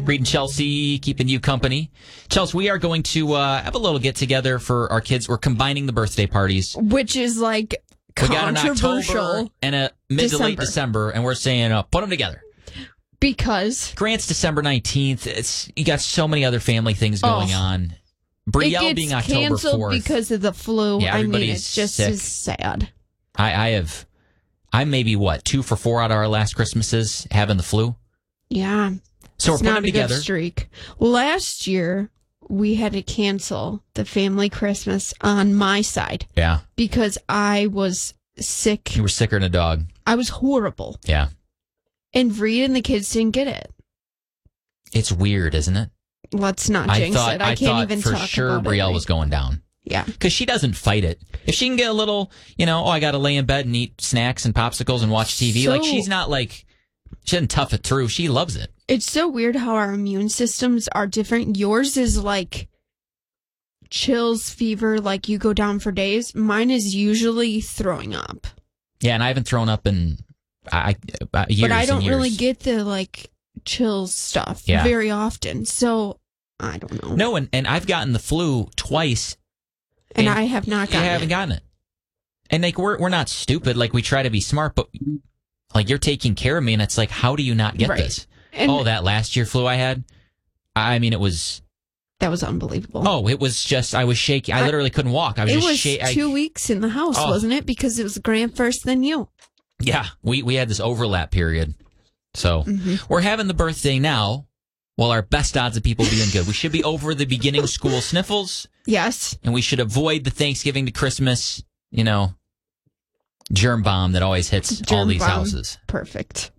Reed and Chelsea keeping you company. Chelsea, we are going to have a little get-together for our kids. We're combining the birthday parties. Which is like We got an controversial. October and a mid to late December, and we're saying put them together. Because Grant's December 19th. You got so many other family things going on. Brielle being October 4th. It gets canceled because of the flu. Yeah, I mean, everybody's it's just sick. as sad. I'm maybe, 2 for 4 out of our last Christmases having the flu. Yeah. So it's we're putting not them a together. good streak. Last year, we had to cancel the family Christmas on my side. Yeah. Because I was sick. You were sicker than a dog. I was horrible. Yeah. And Reed and the kids didn't get it. It's weird, isn't it? Let's not jinx it. I can't even talk about it. for sure Brielle was going down. Yeah. Because she doesn't fight it. If she can get a little, I got to lay in bed and eat snacks and popsicles and watch TV. She's not she doesn't tough it through. She loves it. It's so weird how our immune systems are different. Yours is like chills, fever, like you go down for days. Mine is usually throwing up. Yeah, and I haven't thrown up in years. But I don't and years. really get the chills stuff very often. So I don't know. No, and I've gotten the flu twice. And I have not gotten it. I haven't gotten it. And we're not stupid. We try to be smart, but you're taking care of me, and it's how do you not get this? And that last year flu I had, I mean, it was... That was unbelievable. Oh, it was just, I was shaky. I literally couldn't walk. I was just shaking. It was 2 weeks in the house, wasn't it? Because it was Grant first, then you. Yeah, we had this overlap period. So we're having the birthday now. Well, our best odds of people being good. We should be over the beginning school sniffles. Yes. And we should avoid the Thanksgiving to Christmas, germ bomb that always hits all these houses. Perfect.